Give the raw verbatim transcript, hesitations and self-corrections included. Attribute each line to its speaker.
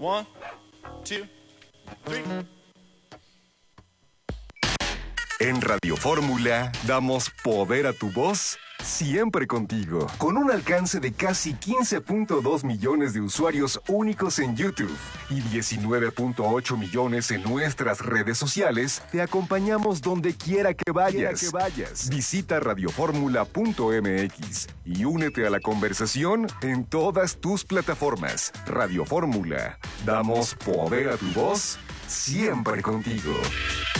Speaker 1: One, two, three.
Speaker 2: En Radio Fórmula damos poder a tu voz siempre contigo. Con un alcance de casi quince punto dos millones de usuarios únicos en YouTube y diecinueve punto ocho millones en nuestras redes sociales, te acompañamos donde quiera que vayas. Que vayas. Visita radioformula punto m x y únete a la conversación en todas tus plataformas. Radio Fórmula. Damos poder a tu voz siempre contigo.